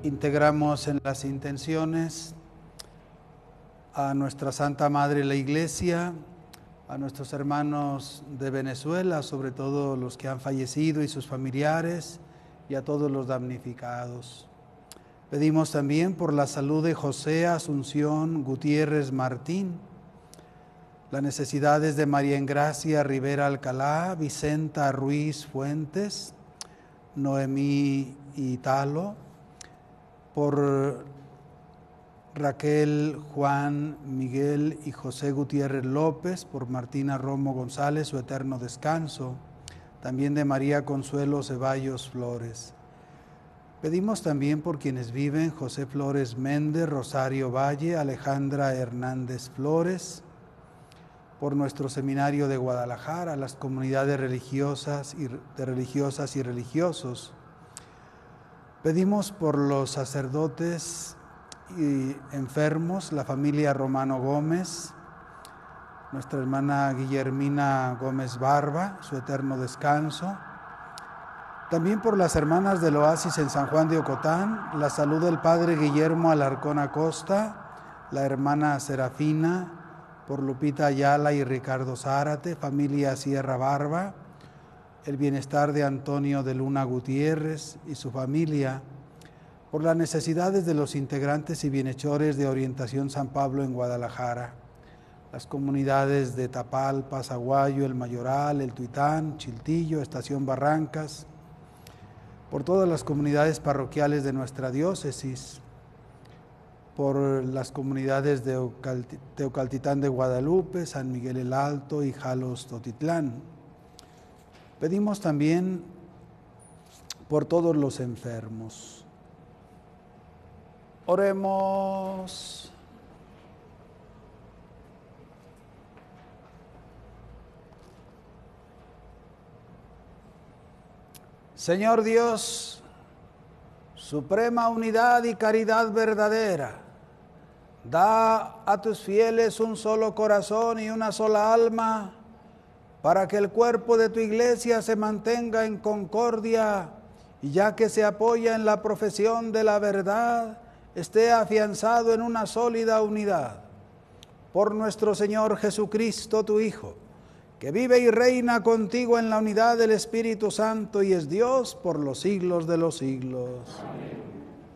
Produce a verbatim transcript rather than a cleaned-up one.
integramos en las intenciones a nuestra Santa Madre la Iglesia, a nuestros hermanos de Venezuela, sobre todo los que han fallecido y sus familiares, y a todos los damnificados. Pedimos también por la salud de José Asunción Gutiérrez Martín, las necesidades de María Engracia Rivera Alcalá, Vicenta Ruiz Fuentes, Noemí Italo, por Raquel, Juan, Miguel y José Gutiérrez López, por Martina Romo González, su eterno descanso, también de María Consuelo Ceballos Flores. Pedimos también por quienes viven: José Flores Méndez, Rosario Valle, Alejandra Hernández Flores, por nuestro seminario de Guadalajara, las comunidades religiosas y, de religiosas y religiosos. Pedimos por los sacerdotes y enfermos, la familia Romano Gómez, nuestra hermana Guillermina Gómez Barba, su eterno descanso. También por las hermanas del Oasis en San Juan de Ocotán, la salud del padre Guillermo Alarcón Acosta, la hermana Serafina, por Lupita Ayala y Ricardo Zárate, familia Sierra Barba, el bienestar de Antonio de Luna Gutiérrez y su familia, por las necesidades de los integrantes y bienhechores de Orientación San Pablo en Guadalajara, las comunidades de Tapalpa, Zaguayo, El Mayoral, El Tuitán, Chiltillo, Estación Barrancas, por todas las comunidades parroquiales de nuestra diócesis, por las comunidades de Teocaltitán de Guadalupe, San Miguel el Alto y Jalos Totitlán. Pedimos también por todos los enfermos. Oremos. Señor Dios, suprema unidad y caridad verdadera, da a tus fieles un solo corazón y una sola alma, para que el cuerpo de tu iglesia se mantenga en concordia y ya que se apoya en la profesión de la verdad, esté afianzado en una sólida unidad. Por nuestro Señor Jesucristo, tu Hijo, que vive y reina contigo en la unidad del Espíritu Santo y es Dios por los siglos de los siglos. Amén.